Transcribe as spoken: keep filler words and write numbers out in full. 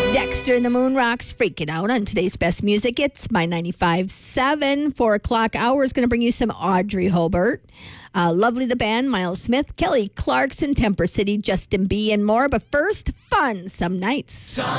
Dexter and the Moon Rocks freaking out on today's best music. It's my ninety-five point seven. Four o'clock hour is going to bring you some Audrey Hobart. Uh, Lovely the Band, Miles Smith, Kelly Clarkson, Temper City, Justin B. and more. But first, fun some nights.